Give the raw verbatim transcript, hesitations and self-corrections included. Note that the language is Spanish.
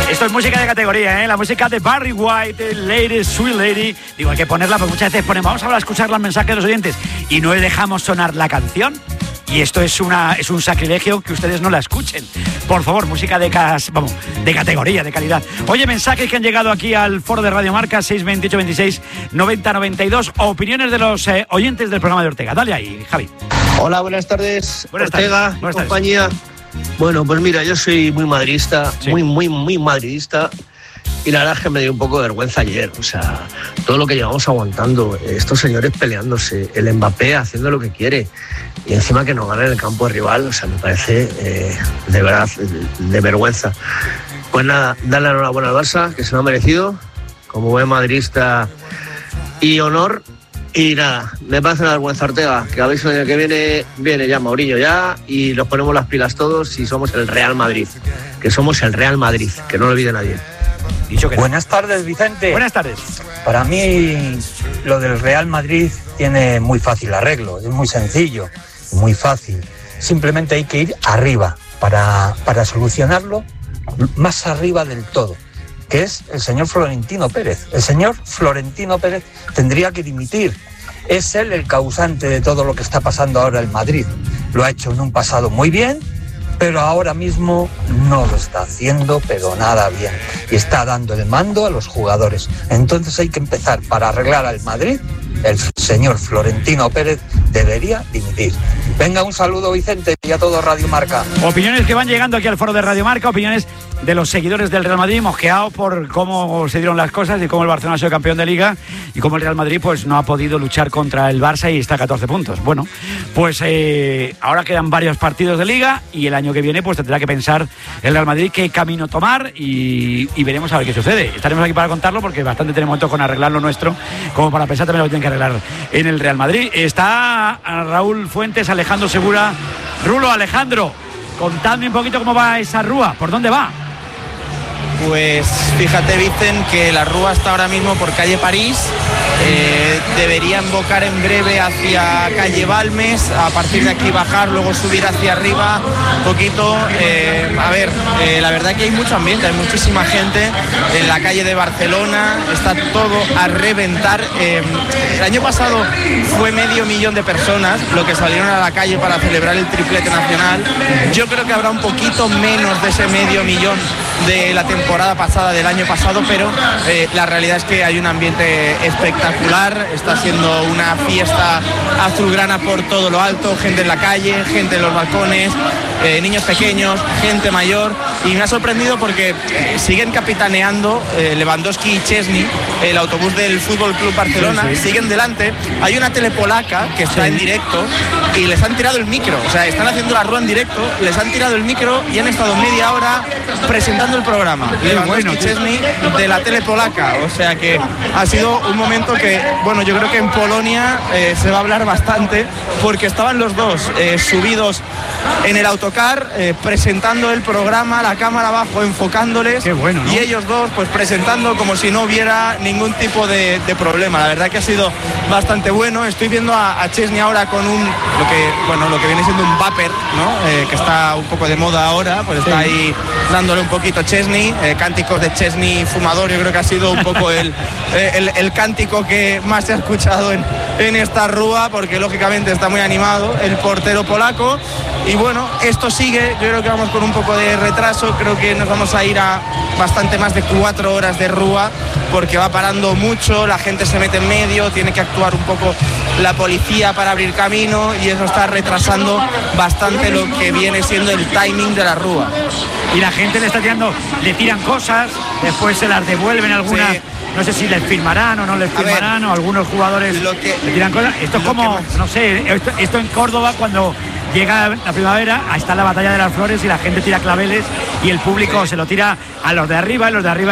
Esto es música de categoría, ¿eh? La música de Barry White, Lady, Sweet Lady. Digo, hay que ponerla porque muchas veces ponemos, vamos a escuchar los mensajes de los oyentes y no le dejamos sonar la canción. Y esto es una es un sacrilegio que ustedes no la escuchen. Por favor, música de cas, vamos, de categoría, de calidad. Oye, mensajes que han llegado aquí al foro de Radio Marca, seis veintiocho veintiséis noventa noventa y dos. Opiniones de los eh, oyentes del programa de Ortega. Dale ahí, Javi. Hola, buenas tardes. Buenas Ortega, tardes. Buenas compañía. tardes. Bueno, pues mira, yo soy muy madridista, Sí. muy, muy, muy madridista. Y la verdad es que me dio un poco de vergüenza ayer. O sea, todo lo que llevamos aguantando, estos señores peleándose, el Mbappé haciendo lo que quiere y encima que nos gana en el campo de rival, o sea, me parece eh, de verdad de vergüenza. Pues nada, darle la enhorabuena al Barça, que se lo ha merecido, como buen madridista y honor. Y nada, me parece una vergüenza, Ortega, que a ver si el año que viene viene ya Mourinho ya y nos ponemos las pilas todos y somos el Real Madrid, que somos el Real Madrid, que no lo olvide nadie. Dicho que Buenas tardes, Vicente. Buenas tardes. Para mí lo del Real Madrid tiene muy fácil arreglo, es muy sencillo, muy fácil. Simplemente hay que ir arriba para, para solucionarlo, más arriba del todo, que es el señor Florentino Pérez. El señor Florentino Pérez tendría que dimitir. Es él el causante de todo lo que está pasando ahora en Madrid. Lo ha hecho en un pasado muy bien, pero ahora mismo no lo está haciendo, pero nada bien. Y está dando el mando a los jugadores. Entonces hay que empezar para arreglar al Madrid. El señor Florentino Pérez debería dimitir. Venga, un saludo, Vicente, y a todo Radio Marca. Opiniones que van llegando aquí al foro de Radio Marca, opiniones de los seguidores del Real Madrid, mosqueados por cómo se dieron las cosas y cómo el Barcelona ha sido campeón de Liga y cómo el Real Madrid pues no ha podido luchar contra el Barça y está a catorce puntos. Bueno, pues eh, ahora quedan varios partidos de Liga y el año que viene pues tendrá que pensar el Real Madrid qué camino tomar y, y veremos a ver qué sucede. Estaremos aquí para contarlo porque bastante tenemos momento con arreglar lo nuestro como para pensar también lo que tienen que arreglar en el Real Madrid. Está Raúl Fuentes, Alejandro Segura. Rulo, Alejandro, contadme un poquito cómo va esa rúa, ¿por dónde va? Pues fíjate, Vicen, que la rúa está ahora mismo por calle París, eh, debería embocar en breve hacia calle Balmes, a partir de aquí bajar, luego subir hacia arriba un poquito. Eh, a ver, eh, la verdad que hay mucho ambiente, hay muchísima gente en la calle de Barcelona, está todo a reventar. Eh, el año pasado fue medio millón de personas lo que salieron a la calle para celebrar el triplete nacional. Yo creo que habrá un poquito menos de ese medio millón de la temporada pasada, del año pasado, pero eh, la realidad es que hay un ambiente espectacular, está siendo una fiesta azulgrana por todo lo alto, gente en la calle, gente en los balcones, eh, niños pequeños, gente mayor, y me ha sorprendido porque eh, siguen capitaneando eh, Lewandowski y Chesney, el autobús del Fútbol Club Barcelona, sí, sí. siguen delante, hay una tele polaca que está sí. en directo y les han tirado el micro, o sea, están haciendo la rueda en directo, les han tirado el micro y han estado media hora presentando el programa. Lewandowski bueno, y Chesney de la tele polaca, o sea que ha sido un momento que, bueno, yo creo que en Polonia eh, se va a hablar bastante porque estaban los dos eh, subidos en el autocar eh, presentando el programa, la cámara abajo enfocándoles. Qué bueno, ¿no? Y ellos dos pues presentando como si no hubiera ningún tipo de, de problema. La verdad que ha sido bastante bueno. Estoy viendo a, a Chesney ahora con un lo que bueno lo que viene siendo un vapor, ¿no? Eh, que está un poco de moda ahora, pues está sí. ahí dándole un poquito Chesney, eh, cánticos de Chesney fumador. Yo creo que ha sido un poco el, el, el cántico que más se ha escuchado en, en esta rúa, porque lógicamente está muy animado el portero polaco. Y bueno, esto sigue, yo creo que vamos con un poco de retraso, creo que nos vamos a ir a bastante más de cuatro horas de rúa, porque va parando mucho, la gente se mete en medio, tiene que actuar un poco la policía para abrir camino y eso está retrasando bastante lo que viene siendo el timing de la rúa. Y la gente le está tirando, le tiran cosas, después se las devuelven algunas. Sí. No sé si les firmarán o no les firmarán, ver, o algunos jugadores lo que, le tiran cosas. Esto es como, más... no sé, esto, esto en Córdoba cuando llega la primavera, ahí está la batalla de las flores y la gente tira claveles y el público sí. se lo tira a los de arriba y los de arriba